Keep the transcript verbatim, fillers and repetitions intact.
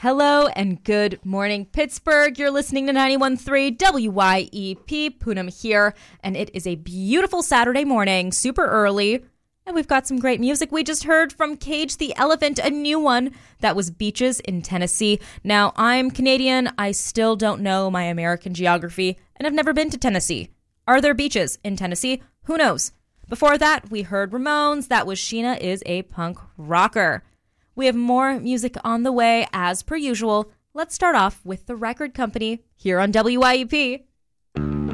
Hello and good morning, Pittsburgh. You're listening to ninety-one point three W Y E P. Poonam here, and it is a beautiful Saturday morning, super early, and we've got some great music. We just heard from Cage the Elephant, a new one that was Beaches in Tennessee. Now, I'm Canadian. I still don't know my American geography, and I've never been to Tennessee. Are there beaches in Tennessee? Who knows? Before that, we heard Ramones. That was Sheena is a Punk Rocker. We have more music on the way, as per usual. Let's start off with The Record Company here on W Y E P.